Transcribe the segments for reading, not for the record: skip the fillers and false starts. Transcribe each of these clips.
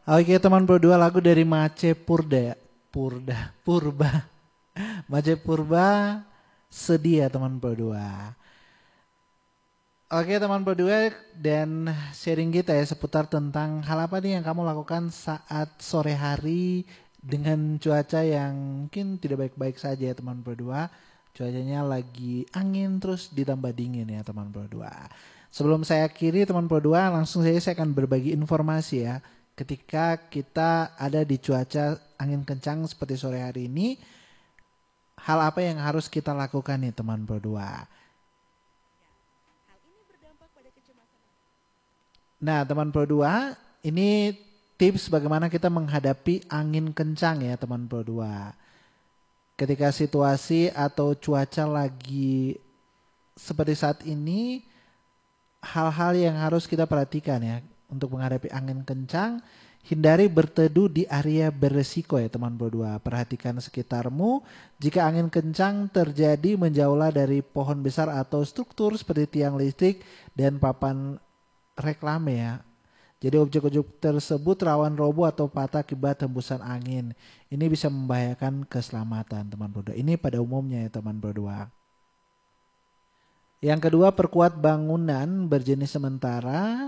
Oke teman berdua, lagu dari Mace Purba. Mace Purba, Sedih ya teman berdua. Oke teman berdua, dan sharing kita ya seputar tentang hal apa nih yang kamu lakukan saat sore hari dengan cuaca yang mungkin tidak baik-baik saja ya teman berdua. Cuacanya lagi angin terus ditambah dingin ya teman berdua. Sebelum saya akhiri teman berdua, langsung saja saya akan berbagi informasi ya. Ketika kita ada di cuaca angin kencang seperti sore hari ini, hal apa yang harus kita lakukan nih teman berdua? Nah teman berdua, ini tips bagaimana kita menghadapi angin kencang ya teman berdua. Ketika situasi atau cuaca lagi seperti saat ini, hal-hal yang harus kita perhatikan ya. Untuk menghadapi angin kencang, hindari berteduh di area beresiko ya teman berdua. Perhatikan sekitarmu. Jika angin kencang terjadi, menjauhlah dari pohon besar atau struktur seperti tiang listrik dan papan reklame ya. Jadi objek-objek tersebut rawan roboh atau patah akibat hembusan angin. Ini bisa membahayakan keselamatan teman berdua. Ini pada umumnya ya teman berdua. Yang kedua, perkuat bangunan berjenis sementara.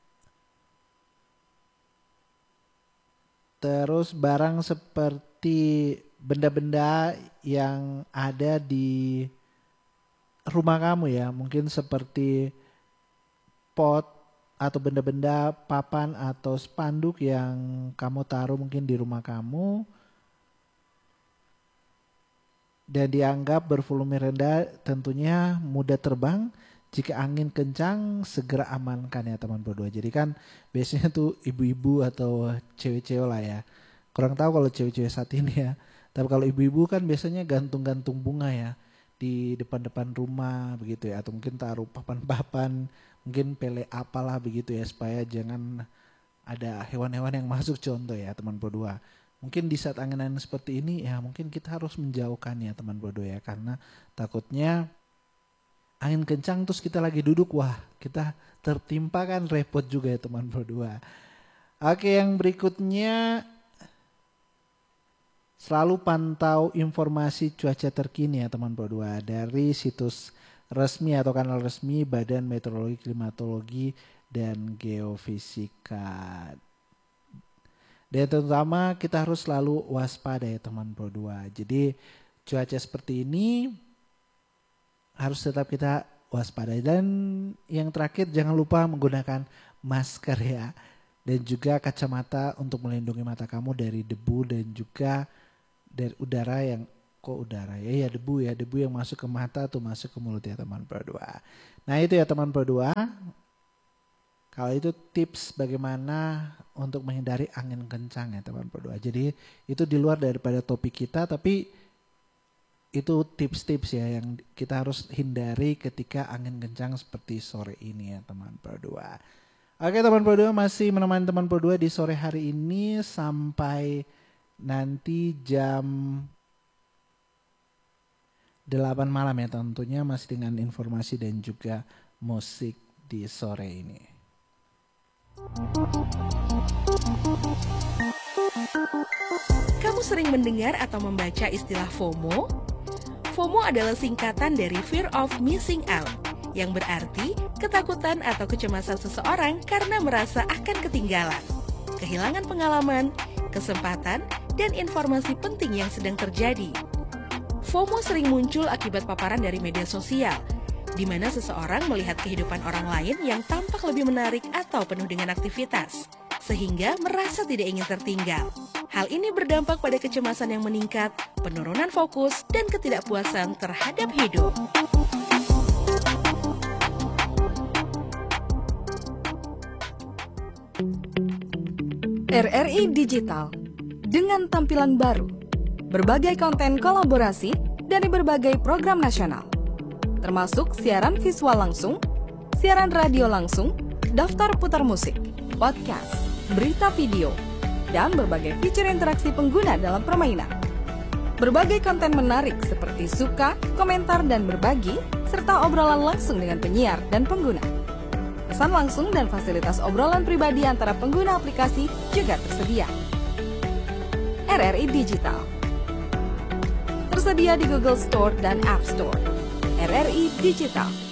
Terus barang seperti benda-benda yang ada di rumah kamu ya. Mungkin seperti pot atau benda-benda papan atau spanduk yang kamu taruh mungkin di rumah kamu. Dan dianggap bervolume rendah, tentunya mudah terbang. Jika angin kencang, segera amankan ya teman berdua. Jadi kan biasanya tuh ibu-ibu atau cewek-cewek lah ya. Kurang tahu kalau cewek-cewek saat ini ya. Tapi kalau ibu-ibu kan biasanya gantung-gantung bunga ya di depan-depan rumah begitu ya. Atau mungkin taruh papan-papan, mungkin pele apalah begitu ya. Supaya jangan ada hewan-hewan yang masuk contoh ya teman berdua. Mungkin di saat angin-angin seperti ini ya mungkin kita harus menjauhkannya teman berdua ya. Karena takutnya angin kencang terus kita lagi duduk, wah kita tertimpa kan repot juga ya teman berdua. Oke, yang berikutnya, selalu pantau informasi cuaca terkini ya teman berdua dari situs resmi atau kanal resmi Badan Meteorologi, Klimatologi, dan Geofisika. Dan terutama kita harus selalu waspada ya teman berdua. Jadi cuaca seperti ini harus tetap kita waspada. Dan yang terakhir, jangan lupa menggunakan masker ya. Dan juga kacamata untuk melindungi mata kamu dari debu dan juga dari udara yang, debu yang masuk ke mata atau masuk ke mulut ya teman berdua. Nah itu ya teman berdua. Kalau itu tips bagaimana untuk menghindari angin kencang ya teman berdua. Jadi itu di luar daripada topik kita, tapi itu tips-tips ya yang kita harus hindari ketika angin kencang seperti sore ini ya teman berdua. Oke teman berdua, masih menemani teman berdua di sore hari ini sampai nanti jam 8 malam ya tentunya, masih dengan informasi dan juga musik di sore ini. Kamu sering mendengar atau membaca istilah FOMO? FOMO adalah singkatan dari Fear of Missing Out, yang berarti ketakutan atau kecemasan seseorang karena merasa akan ketinggalan, kehilangan pengalaman, kesempatan, dan informasi penting yang sedang terjadi. FOMO sering muncul akibat paparan dari media sosial, di mana seseorang melihat kehidupan orang lain yang tampak lebih menarik atau penuh dengan aktivitas, sehingga merasa tidak ingin tertinggal. Hal ini berdampak pada kecemasan yang meningkat, penurunan fokus, dan ketidakpuasan terhadap hidup. RRI Digital dengan tampilan baru, berbagai konten kolaborasi dari berbagai program nasional, termasuk siaran visual langsung, siaran radio langsung, daftar putar musik, podcast, berita video, dan berbagai fitur interaksi pengguna dalam permainan. Berbagai konten menarik seperti suka, komentar, dan berbagi, serta obrolan langsung dengan penyiar dan pengguna. Pesan langsung dan fasilitas obrolan pribadi antara pengguna aplikasi juga tersedia. RRI Digital tersedia di Google Store dan App Store. RRI Digital.